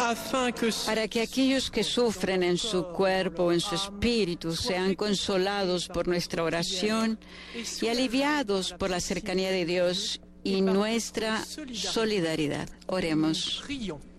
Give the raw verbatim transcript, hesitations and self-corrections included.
para que aquellos que sufren en su cuerpo o en su espíritu sean consolados por nuestra oración y aliviados por la cercanía de Dios y nuestra solidaridad. Oremos.